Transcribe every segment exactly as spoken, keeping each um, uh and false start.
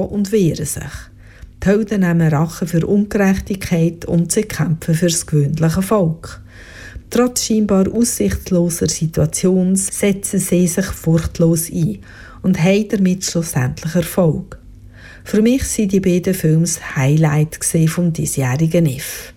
und wehren sich. Die Helden nehmen Rache für Ungerechtigkeit und sie kämpfen für das gewöhnliche Volk. Trotz scheinbar aussichtsloser Situation setzen sie sich furchtlos ein und haben damit schlussendlich Erfolg. Für mich sind die beiden Filme das Highlight vom diesjährigen N I F.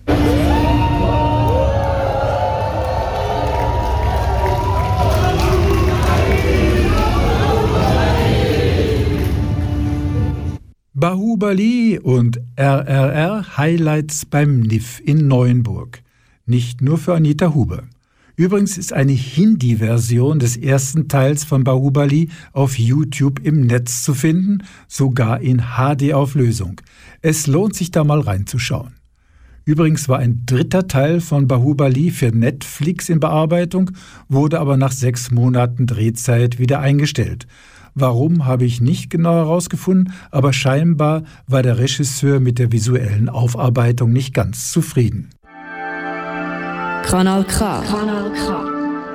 Bahubali und R R R Highlights beim N I F in Neuenburg. Nicht nur für Anita Huber. Übrigens ist eine Hindi-Version des ersten Teils von Bahubali auf YouTube im Netz zu finden, sogar in H D-Auflösung. Es lohnt sich da mal reinzuschauen. Übrigens war ein dritter Teil von Bahubali für Netflix in Bearbeitung, wurde aber nach sechs Monaten Drehzeit wieder eingestellt. Warum, habe ich nicht genau herausgefunden, aber scheinbar war der Regisseur mit der visuellen Aufarbeitung nicht ganz zufrieden. Kanal K. Kanal K.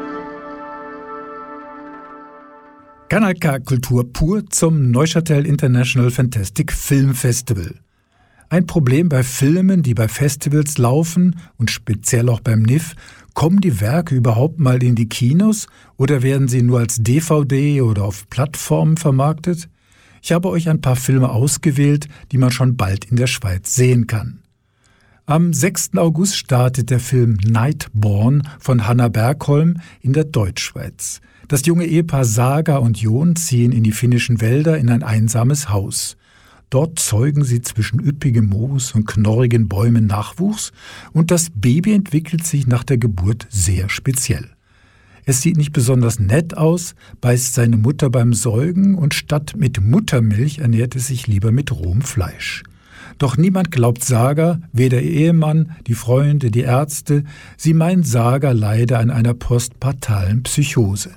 Kanal K Kultur pur zum Neuchâtel International Fantastic Film Festival. Ein Problem bei Filmen, die bei Festivals laufen und speziell auch beim N I F, kommen die Werke überhaupt mal in die Kinos oder werden sie nur als D V D oder auf Plattformen vermarktet? Ich habe euch ein paar Filme ausgewählt, die man schon bald in der Schweiz sehen kann. Am sechsten August startet der Film Nightborn von Hanna Bergholm in der Deutschschweiz. Das junge Ehepaar Saga und Jon ziehen in die finnischen Wälder in ein einsames Haus. Dort zeugen sie zwischen üppigem Moos und knorrigen Bäumen Nachwuchs und das Baby entwickelt sich nach der Geburt sehr speziell. Es sieht nicht besonders nett aus, beißt seine Mutter beim Säugen und statt mit Muttermilch ernährt es sich lieber mit rohem Fleisch. Doch niemand glaubt Saga, weder ihr Ehemann, die Freunde, die Ärzte. Sie meinen Saga leider an einer postpartalen Psychose.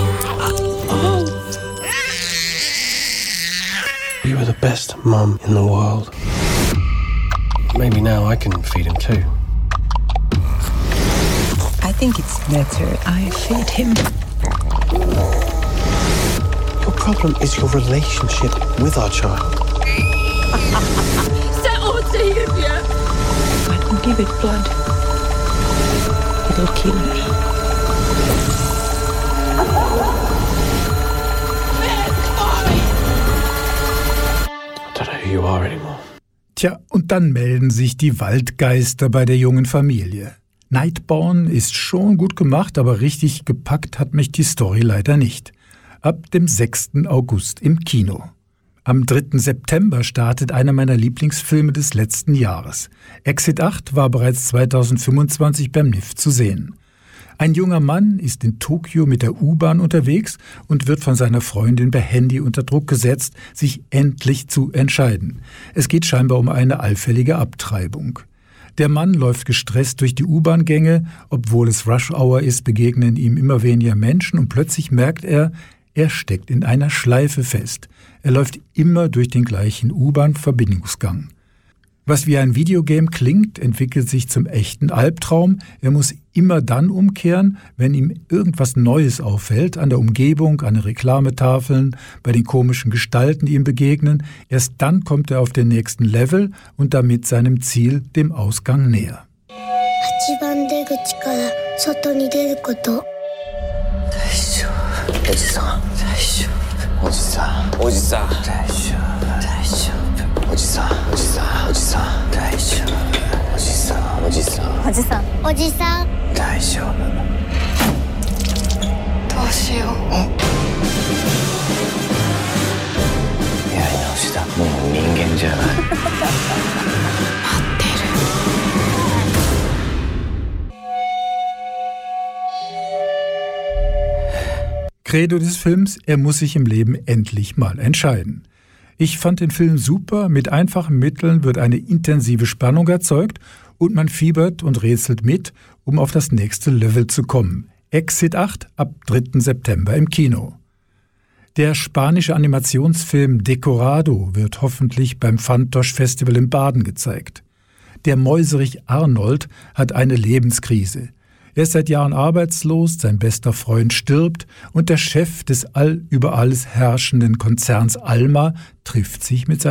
You were the best mum in the world. Maybe now I can feed him too. I think it's better I feed him. Your problem is your relationship with our child. I can give it blood. It'll kill me. I don't know who you are anymore. Tja, und dann melden sich die Waldgeister bei der jungen Familie. Nightborn ist schon gut gemacht, aber richtig gepackt hat mich die Story leider nicht. Ab dem sechsten August im Kino. Am dritten September startet einer meiner Lieblingsfilme des letzten Jahres. Exit acht war bereits zweitausendfünfundzwanzig beim N I F zu sehen. Ein junger Mann ist in Tokio mit der U-Bahn unterwegs und wird von seiner Freundin per Handy unter Druck gesetzt, sich endlich zu entscheiden. Es geht scheinbar um eine allfällige Abtreibung. Der Mann läuft gestresst durch die U-Bahn-Gänge, obwohl es Rush-Hour ist, begegnen ihm immer weniger Menschen und plötzlich merkt er, er steckt in einer Schleife fest. Er läuft immer durch den gleichen U-Bahn-Verbindungsgang. Was wie ein Videogame klingt, entwickelt sich zum echten Albtraum. Er muss immer dann umkehren, wenn ihm irgendwas Neues auffällt, an der Umgebung, an den Reklametafeln, bei den komischen Gestalten, die ihm begegnen. Erst dann kommt er auf den nächsten Level und damit seinem Ziel, dem Ausgang, näher. Credo des Films, er muss sich im Leben endlich mal entscheiden. Ich fand den Film super, mit einfachen Mitteln wird eine intensive Spannung erzeugt und man fiebert und rätselt mit, um auf das nächste Level zu kommen. Exit acht ab dritten September im Kino. Der spanische Animationsfilm Decorado wird hoffentlich beim Fantoche Festival in Baden gezeigt. Der Mäuserich Arnold hat eine Lebenskrise. Er ist seit Jahren arbeitslos, sein bester Freund stirbt und der Chef des all über alles herrschenden Konzerns Alma trifft sich mit seinem